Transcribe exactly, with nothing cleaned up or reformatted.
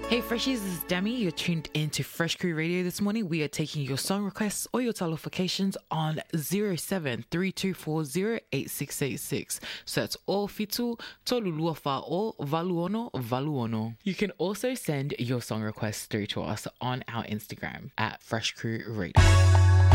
Hey Freshies, this is Demi. You're tuned into Fresh Crew Radio this morning. We are taking your song requests or your telefications on zero seven three two four zero eight six eight six. So that's all fitu, toluluafa or valuono valuono. You can also send your song requests through to us on our Instagram at Fresh Crew Radio.